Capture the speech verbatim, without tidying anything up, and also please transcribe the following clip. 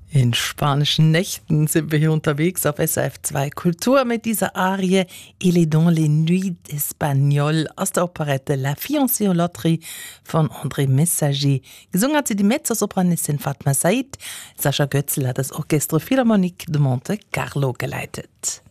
In spanischen Nächten sind wir hier unterwegs auf S R F zwei Kultur mit dieser Arie Il est dans les nuits espagnoles aus der Operette La Fiancée aux Loteries von André Messager. Gesungen hat sie die Mezzosopranistin Fatma Said. Sascha Götzl hat das Orchestre Philharmonique de Monte Carlo geleitet.